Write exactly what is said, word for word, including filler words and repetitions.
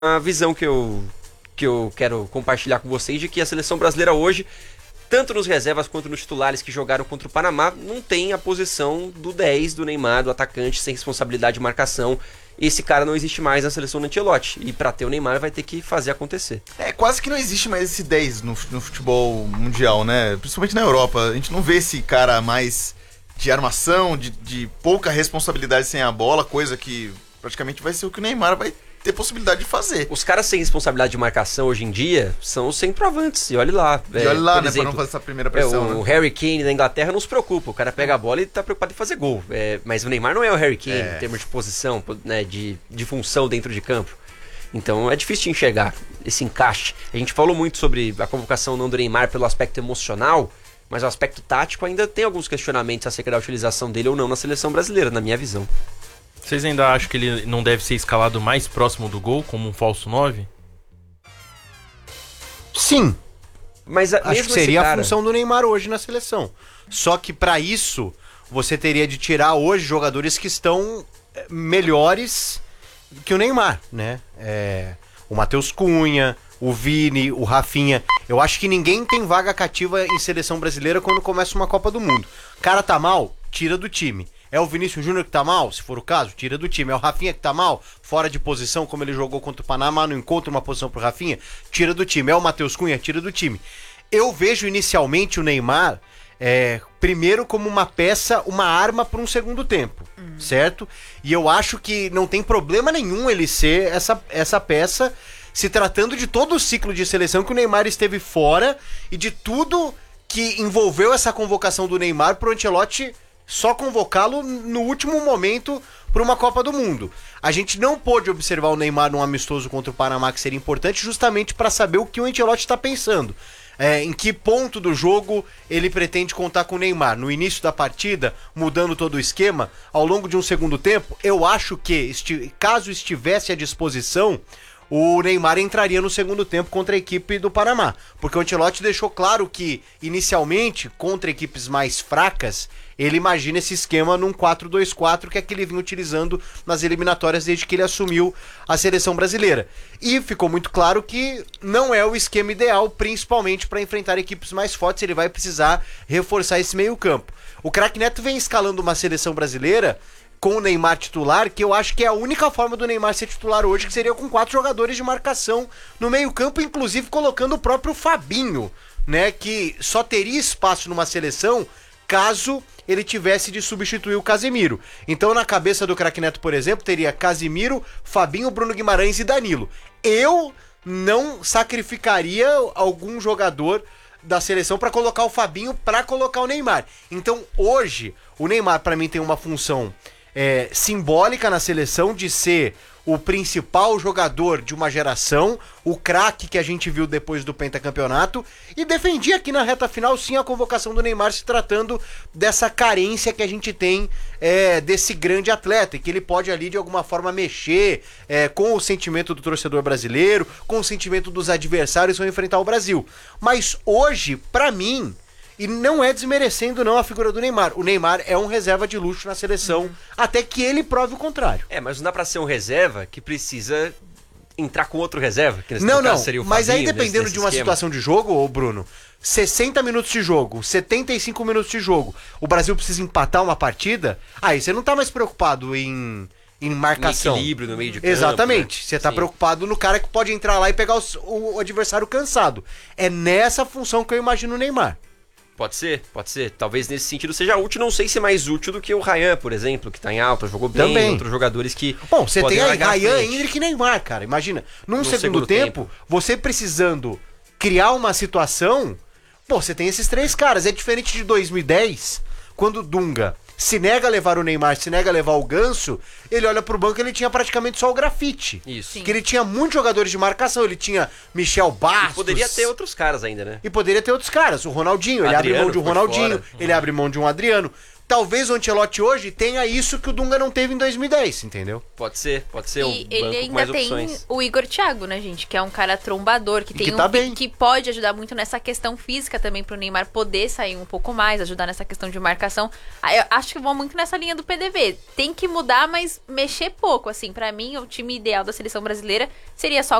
a visão que eu, que eu quero compartilhar com vocês de que a seleção brasileira hoje, tanto nos reservas quanto nos titulares que jogaram contra o Panamá, não tem a posição do dez, do Neymar, do atacante sem responsabilidade de marcação. Esse cara não existe mais na seleção do Ancelotti. E pra ter o Neymar vai ter que fazer acontecer. É, quase que não existe mais esse dez no, no futebol mundial, né? Principalmente na Europa. A gente não vê esse cara mais de armação, de, de pouca responsabilidade sem a bola, coisa que praticamente vai ser o que o Neymar vai ter possibilidade de fazer. Os caras sem responsabilidade de marcação hoje em dia são os centroavantes, e olha lá. E é, olha lá, né, exemplo, pra não fazer essa primeira pressão. É, o né? Harry Kane da Inglaterra não se preocupa, o cara pega a bola e tá preocupado em fazer gol. É, mas o Neymar não é o Harry Kane É. em termos de posição, né, de, de função dentro de campo. Então é difícil de enxergar esse encaixe. A gente falou muito sobre a convocação não do Neymar pelo aspecto emocional, mas o aspecto tático ainda tem alguns questionamentos acerca da utilização dele ou não na seleção brasileira, na minha visão. Vocês ainda acham que ele não deve ser escalado mais próximo do gol, como um falso nove? Sim. Mas a, Acho mesmo que seria esse cara, a função do Neymar hoje na seleção. Só que pra isso, você teria de tirar hoje jogadores que estão eh, melhores que o Neymar, né? É, o Matheus Cunha, o Vini, o Rafinha. Eu acho que ninguém tem vaga cativa em seleção brasileira quando começa uma Copa do Mundo. O cara tá mal, tira do time. É o Vinícius Júnior que tá mal, se for o caso, tira do time. É o Rafinha que tá mal, fora de posição, como ele jogou contra o Panamá, não encontra uma posição pro Rafinha, tira do time. É o Matheus Cunha, tira do time. Eu vejo inicialmente o Neymar, é, primeiro como uma peça, uma arma para um segundo tempo, uhum. certo? E eu acho que não tem problema nenhum ele ser essa, essa peça, se tratando de todo o ciclo de seleção que o Neymar esteve fora e de tudo que envolveu essa convocação do Neymar pro Ancelotti só convocá-lo no último momento para uma Copa do Mundo. A gente não pôde observar o Neymar num amistoso contra o Panamá, que seria importante, justamente para saber o que o Ancelotti está pensando. É, em que ponto do jogo ele pretende contar com o Neymar? No início da partida, mudando todo o esquema, ao longo de um segundo tempo, eu acho que, esti- caso estivesse à disposição, o Neymar entraria no segundo tempo contra a equipe do Panamá. Porque o Ancelotti deixou claro que, inicialmente, contra equipes mais fracas, ele imagina esse esquema num quatro dois quatro, que é que ele vinha utilizando nas eliminatórias desde que ele assumiu a seleção brasileira. E ficou muito claro que não é o esquema ideal, principalmente para enfrentar equipes mais fortes, ele vai precisar reforçar esse meio campo. O craque Neto vem escalando uma seleção brasileira com o Neymar titular, que eu acho que é a única forma do Neymar ser titular hoje, que seria com quatro jogadores de marcação no meio-campo, inclusive colocando o próprio Fabinho, né, que só teria espaço numa seleção caso ele tivesse de substituir o Casemiro. Então, na cabeça do craque Neto, por exemplo, teria Casemiro, Fabinho, Bruno Guimarães e Danilo. Eu não sacrificaria algum jogador da seleção para colocar o Fabinho, para colocar o Neymar. Então, hoje, o Neymar, para mim, tem uma função É, simbólica na seleção de ser o principal jogador de uma geração, o craque que a gente viu depois do pentacampeonato, e defendi aqui na reta final sim a convocação do Neymar, se tratando dessa carência que a gente tem é, desse grande atleta, e que ele pode ali de alguma forma mexer é, com o sentimento do torcedor brasileiro, com o sentimento dos adversários que vão enfrentar o Brasil. Mas hoje, pra mim, e não é desmerecendo não a figura do Neymar, o Neymar é um reserva de luxo na seleção, uhum. até que ele prove o contrário. É, mas não dá pra ser um reserva que precisa entrar com outro reserva, que nesse não, caso não, seria o mas Fabinho, aí dependendo nesse, de uma esquema. situação de jogo, ô Bruno, sessenta minutos de jogo, setenta e cinco minutos de jogo, o Brasil precisa empatar uma partida, aí você não tá mais preocupado em... em marcação. Em equilíbrio no meio de campo. Exatamente. Né? Você tá Sim. preocupado preocupado no cara que pode entrar lá e pegar os, o, o adversário cansado. É nessa função que eu imagino o Neymar. Pode ser, pode ser. Talvez nesse sentido seja útil, não sei se é mais útil do que o Ryan, por exemplo, que tá em alta, jogou bem, Também. outros jogadores que... Bom, você tem aí largar à Ryan, frente. Endrick e Neymar, cara. Imagina, num No segundo, segundo tempo, tempo, você precisando criar uma situação, pô, você tem esses três caras. É diferente de dois mil e dez, quando o Dunga se nega a levar o Neymar, se nega a levar o Ganso, ele olha pro banco e ele tinha praticamente só o Grafite. Isso. Que ele tinha muitos jogadores de marcação, ele tinha Michel Bastos. E poderia ter outros caras ainda, né? E poderia ter outros caras, o Ronaldinho, ele Adriano abre mão de um foi Ronaldinho, fora. ele abre mão de um Adriano. talvez o Ancelotti hoje tenha isso que o Dunga não teve em dois mil e dez, entendeu? Pode ser, pode ser um E banco ele com ainda mais tem opções. o Igor Thiago, né, gente? Que é um cara trombador, que E tem que um tá que, bem. que pode ajudar muito nessa questão física também pro Neymar poder sair um pouco mais, ajudar nessa questão de marcação. Ah, eu acho que vão muito nessa linha do P D V. Tem que mudar, mas mexer pouco, assim. Pra mim, o time ideal da seleção brasileira seria só